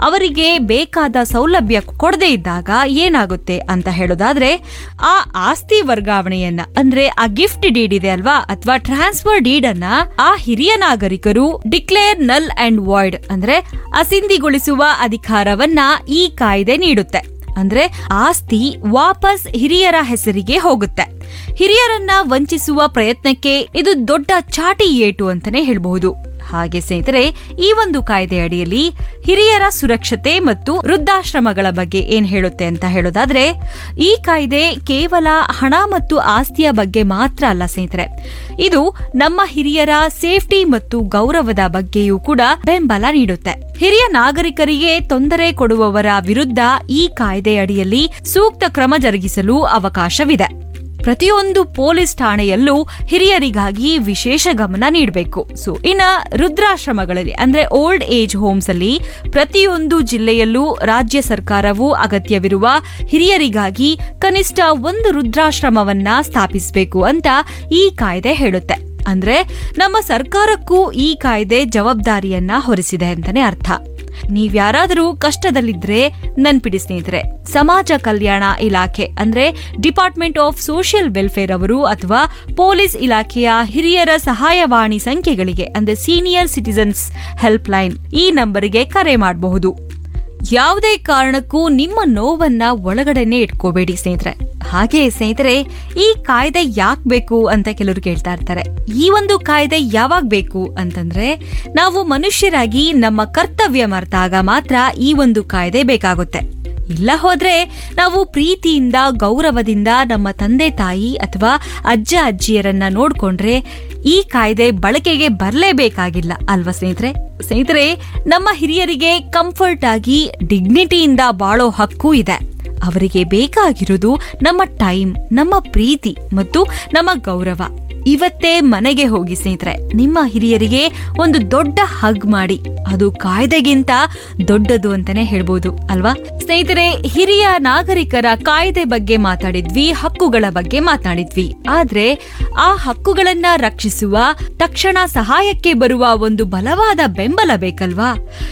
ಅವರಿಗೆ ಬೇಕಾದ ಸೌಲಭ್ಯ ಕೊಡದೇ ಇದ್ದಾಗ ಏನಾಗುತ್ತೆ ಅಂತ ಹೇಳೋದಾದ್ರೆ, ಆ ಆಸ್ತಿ ವರ್ಗಾವಣೆಯನ್ನ ಅಂದ್ರೆ ಆ ಗಿಫ್ಟ್ ಡೀಡ್ ಇದೆ ಅಲ್ವಾ, ಅಥವಾ ಟ್ರಾನ್ಸ್ಫರ್ ಡೀಡ್ ಅನ್ನ ಆ ಹಿರಿಯ ನಾಗರಿಕರು ಡಿಕ್ಲೇರ್ ನಲ್ ಅಂಡ್ ವಾಯ್ಡ್ ಅಂದ್ರೆ ಅಸಿಂಧಿಗೊಳಿಸುವ ಅಧಿಕಾರವನ್ನ ಈ ಕಾಯ್ದೆ ನೀಡುತ್ತೆ. ಅಂದ್ರೆ ಆಸ್ತಿ ವಾಪಸ್ ಹಿರಿಯರ ಹೆಸರಿಗೆ ಹೋಗುತ್ತೆ. ಹಿರಿಯರನ್ನ ವಂಚಿಸುವ ಪ್ರಯತ್ನಕ್ಕೆ ಇದು ದೊಡ್ಡ ಚಾಟಿ ಏಟು ಅಂತಾನೆ ಹೇಳಬಹುದು. ಹಾಗೆ ಸ್ನೇಹಿತರೆ, ಈ ಒಂದು ಕಾಯ್ದೆ ಅಡಿಯಲ್ಲಿ ಹಿರಿಯರ ಸುರಕ್ಷತೆ ಮತ್ತು ವೃದ್ಧಾಶ್ರಮಗಳ ಬಗ್ಗೆ ಏನ್ ಹೇಳುತ್ತೆ ಅಂತ ಹೇಳೋದಾದ್ರೆ, ಈ ಕಾಯ್ದೆ ಕೇವಲ ಹಣ ಮತ್ತು ಆಸ್ತಿಯ ಬಗ್ಗೆ ಮಾತ್ರ ಅಲ್ಲ ಸ್ನೇಹಿತರೆ, ಇದು ನಮ್ಮ ಹಿರಿಯರ ಸೇಫ್ಟಿ ಮತ್ತು ಗೌರವದ ಬಗ್ಗೆಯೂ ಕೂಡ ಬೆಂಬಲ ನೀಡುತ್ತೆ. ಹಿರಿಯ ನಾಗರಿಕರಿಗೆ ತೊಂದರೆ ಕೊಡುವವರ ವಿರುದ್ಧ ಈ ಕಾಯ್ದೆ ಅಡಿಯಲ್ಲಿ ಸೂಕ್ತ ಕ್ರಮ ಜರುಗಿಸಲು ಅವಕಾಶವಿದೆ. ಪ್ರತಿಯೊಂದು ಪೊಲೀಸ್ ಠಾಣೆಯಲ್ಲೂ ಹಿರಿಯರಿಗಾಗಿ ವಿಶೇಷ ಗಮನ ನೀಡಬೇಕು. ಇನ್ನ ವೃದ್ಧಾಶ್ರಮಗಳಲ್ಲಿ ಅಂದ್ರೆ ಓಲ್ಡ್ ಏಜ್ ಹೋಮ್ಸ್ ಅಲ್ಲಿ ಪ್ರತಿಯೊಂದು ಜಿಲ್ಲೆಯಲ್ಲೂ ರಾಜ್ಯ ಸರ್ಕಾರವು ಅಗತ್ಯವಿರುವ ಹಿರಿಯರಿಗಾಗಿ ಕನಿಷ್ಠ ಒಂದು ವೃದ್ಧಾಶ್ರಮವನ್ನ ಸ್ಥಾಪಿಸಬೇಕು ಅಂತ ಈ ಕಾಯ್ದೆ ಹೇಳುತ್ತೆ. ಅಂದ್ರೆ ನಮ್ಮ ಸರ್ಕಾರಕ್ಕೂ ಈ ಕಾಯ್ದೆ ಜವಾಬ್ದಾರಿಯನ್ನ ಹೊರಿಸಿದೆ ಅಂತಾನೆ ಅರ್ಥ. ನೀವ್ಯಾರಾದರೂ ಕಷ್ಟದಲ್ಲಿದ್ರೆ ನೆನ್ಪಿಡಿ ಸ್ನೇಹಿತರೆ, ಸಮಾಜ ಕಲ್ಯಾಣ ಇಲಾಖೆ ಅಂದ್ರೆ ಡಿಪಾರ್ಟ್ಮೆಂಟ್ ಆಫ್ ಸೋಷಿಯಲ್ ವೆಲ್ಫೇರ್ ಅವರು ಅಥವಾ ಪೊಲೀಸ್ ಇಲಾಖೆಯ ಹಿರಿಯರ ಸಹಾಯವಾಣಿ ಸಂಖ್ಯೆಗಳಿಗೆ ಅಂದ್ರೆ ಸೀನಿಯರ್ ಸಿಟಿಜನ್ಸ್ ಹೆಲ್ಪ್ ಲೈನ್ ಈ ನಂಬರಿಗೆ ಕರೆ ಮಾಡಬಹುದು. ಯಾವುದೇ ಕಾರಣಕ್ಕೂ ನಿಮ್ಮ ನೋವನ್ನ ಒಳಗಡೆನೆ ಇಟ್ಕೋಬೇಡಿ ಸ್ನೇಹಿತರೆ. ಹಾಗೆ ಸ್ನೇಹಿತರೆ, ಈ ಕಾಯ್ದೆ ಯಾಕೆ ಬೇಕು ಅಂತ ಕೆಲವರು ಕೇಳ್ತಾ ಇರ್ತಾರೆ. ಈ ಒಂದು ಕಾಯ್ದೆ ಯಾವಾಗ ಬೇಕು ಅಂತಂದ್ರೆ, ನಾವು ಮನುಷ್ಯರಾಗಿ ನಮ್ಮ ಕರ್ತವ್ಯ ಮರೆತಾಗ ಮಾತ್ರ ಈ ಒಂದು ಕಾಯ್ದೆ ಬೇಕಾಗುತ್ತೆ. ಇಲ್ಲ ಹೋದ್ರೆ ನಾವು ಪ್ರೀತಿಯಿಂದ ಗೌರವದಿಂದ ನಮ್ಮ ತಂದೆ ತಾಯಿ ಅಥವಾ ಅಜ್ಜ ಅಜ್ಜಿಯರನ್ನ ನೋಡ್ಕೊಂಡ್ರೆ ಈ ಕಾಯ್ದೆ ಬಳಕೆಗೆ ಬರಲೇಬೇಕಾಗಿಲ್ಲ ಅಲ್ವಾ ಸ್ನೇಹಿತರೆ, ನಮ್ಮ ಹಿರಿಯರಿಗೆ ಕಂಫರ್ಟ್ ಆಗಿ ಡಿಗ್ನಿಟಿಯಿಂದ ಬಾಳೋ ಹಕ್ಕು ಇದೆ. ಅವರಿಗೆ ಬೇಕಾಗಿರೋದು ನಮ್ಮ ಟೈಮ್, ನಮ್ಮ ಪ್ರೀತಿ ಮತ್ತು ನಮ್ಮ ಗೌರವ. ಇವತ್ತೇ ಮನೆಗೆ ಹೋಗಿ ಸ್ನೇಹಿತರೆ, ನಿಮ್ಮ ಹಿರಿಯರಿಗೆ ಒಂದು ದೊಡ್ಡ ಹಗ್ ಮಾಡಿ. ಅದು ಕಾಯ್ದೆಗಿಂತ ದೊಡ್ಡದು ಅಂತಾನೆ ಹೇಳ್ಬೋದು ಅಲ್ವಾ ಸ್ನೇಹಿತರೆ. ಹಿರಿಯ ನಾಗರಿಕರ ಕಾಯ್ದೆ ಬಗ್ಗೆ ಮಾತಾಡಿದ್ವಿ, ಹಕ್ಕುಗಳ ಬಗ್ಗೆ ಮಾತಾಡಿದ್ವಿ. ಆದ್ರೆ ಆ ಹಕ್ಕುಗಳನ್ನ ರಕ್ಷಿಸುವ ತಕ್ಷಣ ಸಹಾಯಕ್ಕೆ ಬರುವ ಒಂದು ಬಲವಾದ ಬೆಂಬಲ ಬೇಕಲ್ವಾ.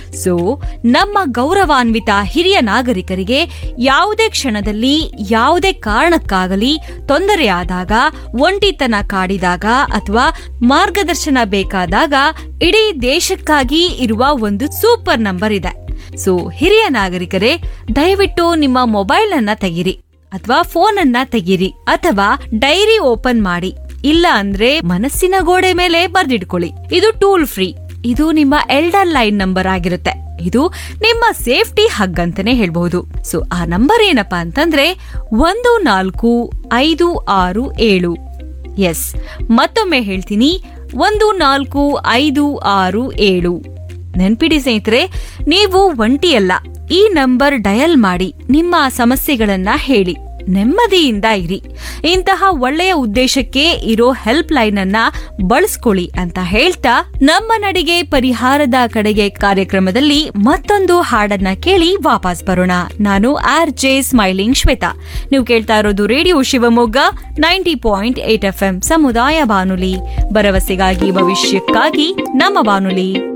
ನಮ್ಮ ಗೌರವಾನ್ವಿತ ಹಿರಿಯ ನಾಗರಿಕರಿಗೆ ಯಾವುದೇ ಕ್ಷಣದಲ್ಲಿ ಯಾವುದೇ ಕಾರಣಕ್ಕಾಗಲಿ ತೊಂದರೆ ಆದಾಗ, ಒಂಟಿತನ ಕಾಡಿದಾಗ ಅಥವಾ ಮಾರ್ಗದರ್ಶನ ಬೇಕಾದಾಗ ಇಡೀ ದೇಶಕ್ಕಾಗಿ ಇರುವ ಒಂದು ಸೂಪರ್ ನಂಬರ್ ಇದೆ. ಹಿರಿಯ ನಾಗರಿಕರೇ, ದಯವಿಟ್ಟು ನಿಮ್ಮ ಮೊಬೈಲ್ ಅನ್ನ ತೆಗಿರಿ ಅಥವಾ ಫೋನ್ ಅನ್ನ ತೆಗಿರಿ ಅಥವಾ ಡೈರಿ ಓಪನ್ ಮಾಡಿ. ಇಲ್ಲ ಅಂದ್ರೆ ಮನಸ್ಸಿನ ಗೋಡೆ ಮೇಲೆ ಬರ್ದಿಟ್ಕೊಳ್ಳಿ. ಇದು ಟೂಲ್ ಫ್ರೀ. ಇದು ನಿಮ್ಮ ಎಲ್ಡರ್ ಲೈನ್ ನಂಬರ್ ಆಗಿರುತ್ತೆ. ಇದು ನಿಮ್ಮ ಸೇಫ್ಟಿ ಹಗ್ ಅಂತಾನೆ ಹೇಳ್ಬಹುದು. ಆ ನಂಬರ್ ಏನಪ್ಪಾ ಅಂತಂದ್ರೆ 14567. ಎಸ್, ಮತ್ತೊಮ್ಮೆ ಹೇಳ್ತೀನಿ, 14567. ನೆನ್ಪಿಡಿ ಸ್ನೇಹಿತರೆ, ನೀವು ಒಂಟಿಯಲ್ಲ. ಈ ನಂಬರ್ ಡಯಲ್ ಮಾಡಿ ನಿಮ್ಮ ಸಮಸ್ಯೆಗಳನ್ನ ಹೇಳಿ, ನೆಮ್ಮದಿಯಿಂದ ಇರಿ. ಇಂತಹ ಒಳ್ಳೆಯ ಉದ್ದೇಶಕ್ಕೆ ಇರೋ ಹೆಲ್ಪ್ ಲೈನ್ ಅನ್ನ ಬಳಸ್ಕೊಳ್ಳಿ ಅಂತ ಹೇಳ್ತಾ, ನಮ್ಮ ನಡಿಗೆ ಪರಿಹಾರದ ಕಡೆಗೆ ಕಾರ್ಯಕ್ರಮದಲ್ಲಿ ಮತ್ತೊಂದು ಹಾಡನ್ನ ಕೇಳಿ ವಾಪಸ್ ಬರೋಣ. ನಾನು RJ ಸ್ಮೈಲಿಂಗ್ ಶ್ವೇತಾ. ನೀವು ಕೇಳ್ತಾ ಇರೋದು ರೇಡಿಯೋ ಶಿವಮೊಗ್ಗ 90.8 FM ಸಮುದಾಯ ಬಾನುಲಿ, ಭರವಸೆಗಾಗಿ ಭವಿಷ್ಯಕ್ಕಾಗಿ ನಮ್ಮ ಬಾನುಲಿ.